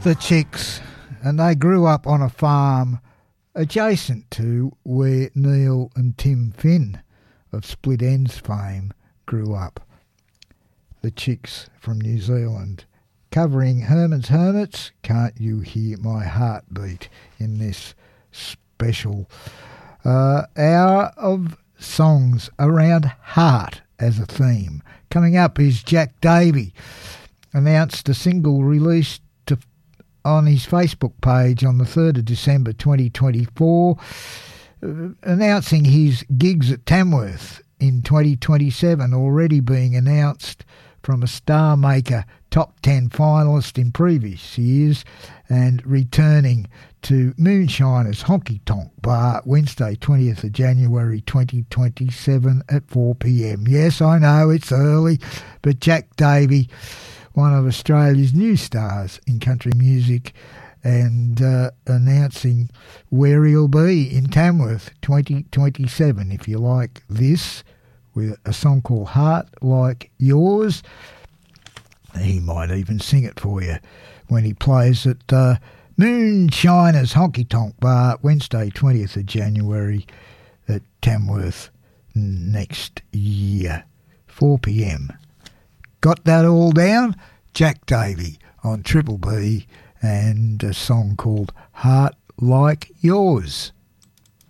the Chicks, and they grew up on a farm adjacent to where Neil and Tim Finn of Split Enz fame grew up. The Chicks from New Zealand, covering Herman's Hermits, Can't You Hear My Heartbeat, in this special hour of songs around heart as a theme. Coming up is Jack Davey, announced a single released on his Facebook page on the 3rd of December 2024, announcing his gigs at Tamworth in 2027, already being announced from a Star Maker top 10 finalist in previous years, and returning to Moonshiners Honky Tonk Bar Wednesday 20th of January 2027 at 4 p.m. Yes, I know it's early, but Jack Davey, one of Australia's new stars in country music, and announcing where he'll be in Tamworth 2027. If you like this, with a song called Heart Like Yours, he might even sing it for you when he plays at Moonshiners Honky Tonk Bar Wednesday 20th of January at Tamworth next year, 4 p.m. Got that all down? Jack Davey on Triple B, and a song called Heart Like Yours.